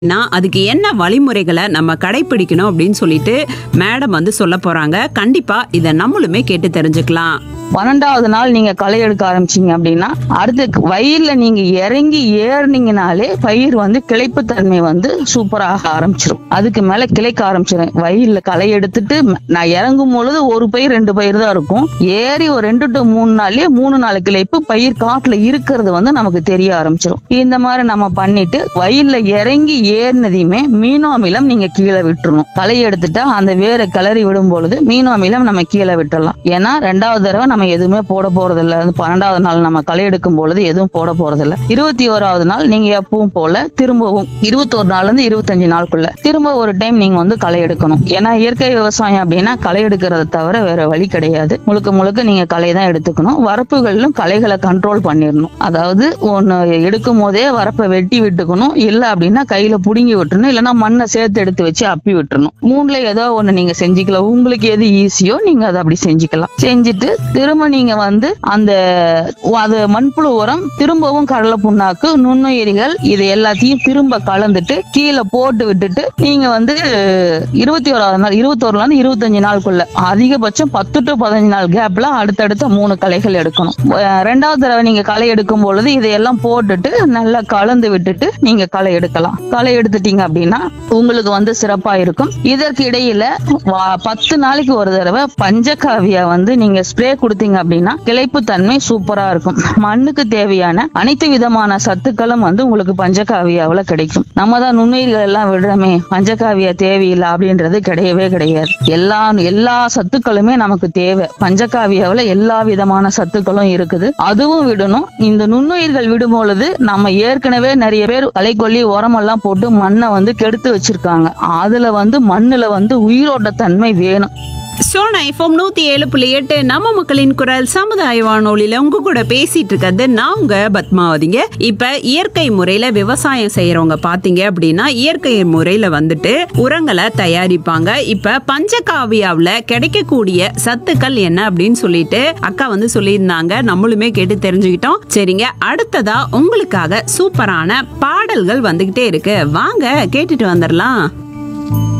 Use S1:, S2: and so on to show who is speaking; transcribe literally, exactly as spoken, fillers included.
S1: நான் அதுக்கு என்ன வழிமுறைகளை நம்ம கடைபிடிக்கணும் அப்படின்னு சொல்லிட்டு மேடம் வந்து சொல்ல போறாங்க. கண்டிப்பா இதை நம்மளுமே கேட்டு தெரிஞ்சுக்கலாம்.
S2: பன்னெண்டாவது நாள் நீங்க களை எடுக்க ஆரம்பிச்சீங்க அப்படின்னா அடுத்து வயல்ல நீங்க இறங்கி ஏறினீங்கனாலே பயிர் வந்து கிளைப்பு தன்மை வந்து சூப்பராக ஆரம்பிச்சிடும். அதுக்கு மேல கிளைக்க ஆரம்பிச்சிடும். வயல்ல களை எடுத்துட்டு நான் இறங்கும் பொழுது ஒரு பயிர் ரெண்டு பயிர் தான் இருக்கும். ஏறி ஒரு ரெண்டு டு மூணு நாள்லயே மூணு நாலு கிளைப்பு பயிர் காட்டுல இருக்கிறது வந்து நமக்கு தெரிய ஆரம்பிச்சிடும். இந்த மாதிரி நம்ம பண்ணிட்டு வயல்ல இறங்கி ஏறினதையுமே மீனோமிலம் நீங்க கீழே விட்டுறணும். களை எடுத்துட்டா அந்த வேரை கிளறி விடும் பொழுது மீனோமிலம் நம்ம கீழே விட்டுறலாம். ஏன்னா ரெண்டாவது தடவை நம்ம எதுவுமே போட போறது இல்ல. பன்னெண்டாவது நாள் நம்ம களை எடுக்கும் பொழுது எதுவும் போட போறது இல்ல. இருபத்தி ஓராவது நாள் நீங்க எப்பவும் போல திரும்பவும் இருபத்தி ஒரு நாள்ல இருந்து இருபத்தஞ்சு நாளுக்குள்ள திரும்ப ஒரு டைம் நீங்க வந்து களை எடுக்கணும். ஏன்னா இயற்கை விவசாயம் அப்படின்னா களை எடுக்கிறத தவிர வேற வழி கிடையாது. முழுக்க முழுக்க நீங்க களை தான் எடுத்துக்கணும். வரப்புகளிலும் களைகளை கண்ட்ரோல் பண்ணிடணும். அதாவது ஒன்னு எடுக்கும் போதே வரப்பை வெட்டி விட்டுக்கணும். இல்ல அப்படின்னா கையில புடுங்கி விட்டுறணும். இல்லைன்னா மண்ணை சேர்த்து எடுத்து வச்சு அப்பி விட்டுறணும். மூணுல ஏதோ ஒண்ணு நீங்க செஞ்சுக்கலாம். உங்களுக்கு எது ஈஸியோ நீங்க அதை அப்படி செஞ்சுக்கலாம். செஞ்சுட்டு திரும்ப நீங்க வந்து அந்த அது மண்புழு உரம் திரும்பவும் கடலை புண்ணாக்கு நுண்ணுயிரிகள் இது எல்லாத்தையும் திரும்ப கலந்துட்டு கீழே போட்டு விட்டுட்டு நீங்க வந்து இருபத்தி ஓராவது நாள் இருபத்தி ஒருல இருந்து இருபத்தஞ்சு நாளுக்குள்ள அதிகபட்சம் பத்து டு பதினஞ்சு நாள் கேப்ல அடுத்தடுத்த மூணு களைகள் எடுக்கணும். ரெண்டாவது தடவை நீங்க களை எடுக்கும் பொழுது இதையெல்லாம் போட்டுட்டு நல்லா கலந்து விட்டுட்டு நீங்க களை எடுக்கலாம். களை எடுத்துட்டீங்க அப்படின்னா உங்களுக்கு வந்து சிறப்பா இருக்கும். இதற்கு இடையில பத்து நாளைக்கு ஒரு தடவை பஞ்சகாவியா வந்து நீங்க ஸ்ப்ரே கொடுத்தீங்க அப்படின்னா கிளைப்பு தன்மை சூப்பரா இருக்கும். மண்ணுக்கு தேவையான அனைத்து விதமான சத்துக்களும் வந்து உங்களுக்கு பஞ்சகாவியாவில் கிடைக்கும். நம்ம தான் நுண்ணுயிர்கள் எல்லாம் விடுறோமே பஞ்சகாவியா தேவையில்லை அப்படின்றது கிடையவே கிடையாது. எல்லா எல்லா சத்துக்களுமே நமக்கு தேவை. பஞ்சகாவியாவில் எல்லா விதமான சத்துக்களும் இருக்குது. அதுவும் விடணும். இந்த நுண்ணுயிர்கள் விடும் பொழுது நம்ம ஏற்கனவே நிறைய பேர் களைக்கொல்லி உரமெல்லாம் போட்டு மண்ணை வந்து கெடுத்து வச்சிருக்காங்க. அதுல வந்து மண்ணுல வந்து உயிரோட்ட தன்மை வேணும்.
S1: சோனா எஃப்எம் நூத்தி ஏழு புள்ளி எட்டு நம்ம மக்களின் குரல் சமுதாய வானொலியில உங்க கூட பேசிட்டு இருக்கிறது நான் உங்க பத்மாவதிங்க. இப்ப இயற்கை முறையில விவசாயம் செய்யறவங்க பாத்தீங்க அப்படின்னா இயற்கை முறையில வந்துட்டு உரங்களை தயாரிப்பாங்க. இப்ப பஞ்சகாவியாவுல கிடைக்கக்கூடிய சத்துக்கள் என்ன அப்படின்னு சொல்லிட்டு அக்கா வந்து சொல்லியிருந்தாங்க. நம்மளுமே கேட்டு தெரிஞ்சுக்கிட்டோம். சரிங்க, அடுத்ததா உங்களுக்காக சூப்பரான பாடல்கள் வந்துகிட்டே இருக்கு. வாங்க கேட்டுட்டு வந்துடலாம்.